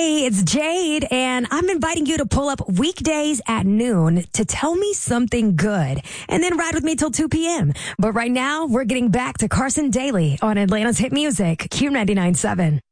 Hey, it's Jade, and I'm inviting you to pull up weekdays at noon to tell me something good, and then ride with me till 2 p.m. But right now, we're getting back to Carson Daly on Atlanta's hit music, Q99.7.